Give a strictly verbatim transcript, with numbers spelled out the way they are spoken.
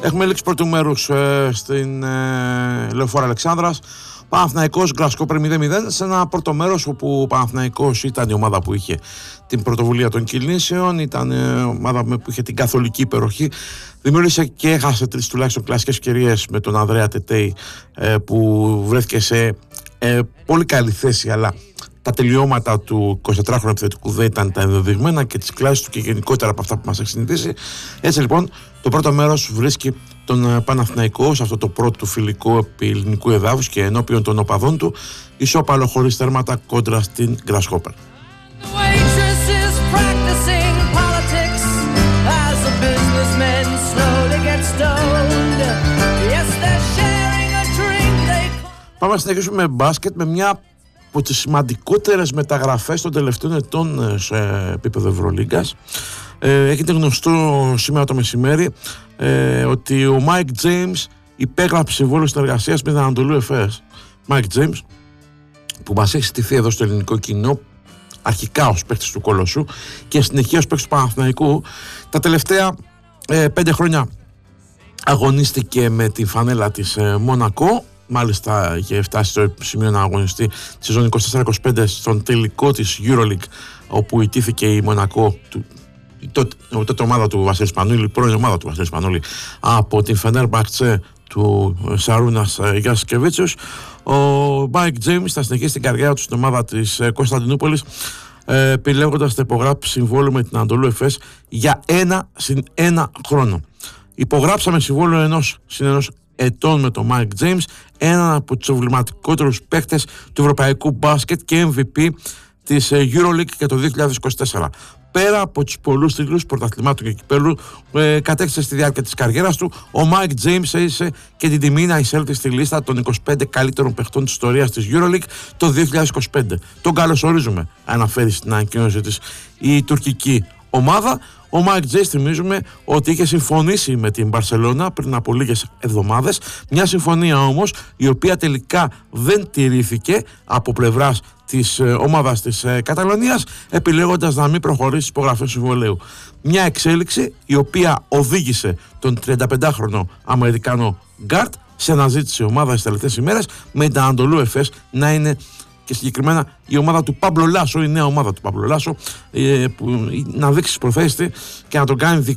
Έχουμε λήξει πρώτου μέρους ε, στην ε, Λεωφόρο Αλεξάνδρας. Παναθηναϊκός Γκρασκόπερ μηδέν μηδέν, σε ένα πρώτο μέρος όπου ο Παναθηναϊκός ήταν η ομάδα που είχε την πρωτοβουλία των κινήσεων, ήταν η ομάδα που είχε την καθολική υπεροχή, δημιούργησε και έχασε τρεις τουλάχιστον κλασικές ευκαιρίες με τον Ανδρέα Τετέι ε, που βρέθηκε σε ε, πολύ καλή θέση, αλλά τα τελειώματα του εικοσιτετράχρονου επιθετικού δεν ήταν τα ενδεδειγμένα και τις κλάσεις του και γενικότερα από αυτά που μας έχει συνηθίσει. Έτσι λοιπόν το πρώτο μέρος βρίσκει τον Παναθηναϊκό σε αυτό το πρώτο του φιλικό επί ελληνικού εδάφους και ενώπιον των οπαδών του, ισόπαλο χωρίς τέρματα κόντρα στην Γκρασκόπερ. Πάμε να συνεχίσουμε με μπάσκετ, με μια από τις σημαντικότερες μεταγραφές των τελευταίων ετών σε επίπεδο Ευρωλίγκας. Ε, έχετε γνωστό σήμερα το μεσημέρι ε, ότι ο Μάικ Τζέιμς υπέγραψε συμβόλαιο συνεργασίας με την Ανατολού Εφές. Μάικ Τζέιμς, που μας έχει στηθεί εδώ στο ελληνικό κοινό αρχικά ως παίκτης του Κολοσσού και συνεχεία ως παίκτης του Παναθηναϊκού, τα τελευταία ε, πέντε χρόνια αγωνίστηκε με τη φανέλα της ε, Μονακό. Μάλιστα είχε φτάσει στο σημείο να αγωνιστεί τη σεζόν είκοσι τέσσερα είκοσι πέντε στον τελικό της EuroLeague, όπου ιτήθηκε η Μονακό, η τότε, τότε ομάδα του Βασίλη Σπανούλη, η πρώην ομάδα του Βασίλη Σπανούλη, από την Φενέρμπαχτσε του Σαρούνας Γιασκεβίτσιους. Ο Μάικ Τζέιμς θα συνεχίσει την καριέρα του στην ομάδα της Κωνσταντινούπολης, επιλέγοντας να υπογράψει συμβόλαιο με την Ανατολού Εφές για ένα συν ένα χρόνο. Υπογράψαμε συμβόλαιο ενός συν ενός ετών με τον Mike James, έναν από τους εμβληματικότερους παίκτες του ευρωπαϊκού μπάσκετ και εμ βι πι της EuroLeague και το δύο χιλιάδες είκοσι τέσσερα. Πέρα από τους πολλούς τίτλους πρωταθλημάτων και κυπέλλου ε, κατέκτησε στη διάρκεια της καριέρας του, ο Mike James έζησε και την τιμή να εισέλθει στη λίστα των είκοσι πέντε καλύτερων παιχτών της ιστορίας της EuroLeague το δύο χιλιάδες είκοσι πέντε. Τον καλωσορίζουμε, αναφέρει στην ανακοίνωση της η τουρκική ομάδα. Ο Μάικ Τζέιμς, θυμίζουμε ότι είχε συμφωνήσει με την Μπαρσελόνα πριν από λίγες εβδομάδες, μια συμφωνία όμως η οποία τελικά δεν τηρήθηκε από πλευράς της ομάδας της Καταλωνίας, επιλέγοντας να μην προχωρήσει στις υπογραφές συμβολαίου. Μια εξέλιξη η οποία οδήγησε τον τριανταπεντάχρονο Αμερικανό γκάρτ σε αναζήτηση ομάδα στις τελευταίες ημέρες, με την Ανατολού Εφές να είναι και συγκεκριμένα η ομάδα του Παμπλο Λάσο, η νέα ομάδα του Παμπλο Λάσο, ε, που, να δείξει τις προθέσεις και να τον κάνει